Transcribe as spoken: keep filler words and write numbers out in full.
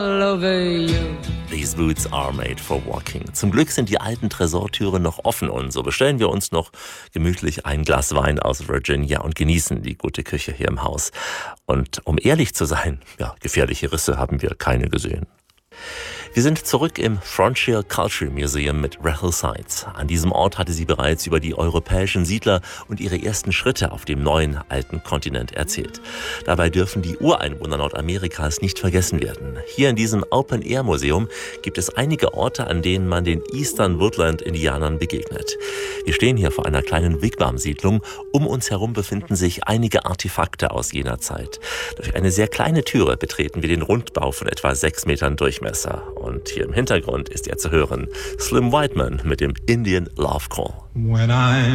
These boots are made for walking. Zum Glück sind die alten Tresortüren noch offen und so bestellen wir uns noch gemütlich ein Glas Wein aus Virginia und genießen die gute Küche hier im Haus. Und um ehrlich zu sein, ja, gefährliche Risse haben wir keine gesehen. Wir sind zurück im Frontier Cultural Museum mit Rachel Seitz. An diesem Ort hatte sie bereits über die europäischen Siedler und ihre ersten Schritte auf dem neuen, alten Kontinent erzählt. Dabei dürfen die Ureinwohner Nordamerikas nicht vergessen werden. Hier in diesem Open-Air-Museum gibt es einige Orte, an denen man den Eastern Woodland-Indianern begegnet. Wir stehen hier vor einer kleinen Wigwam-Siedlung. Um uns herum befinden sich einige Artefakte aus jener Zeit. Durch eine sehr kleine Türe betreten wir den Rundbau von etwa sechs Metern Durchmesser. Und hier im Hintergrund ist er zu hören. Slim Whiteman mit dem Indian Love Call. When I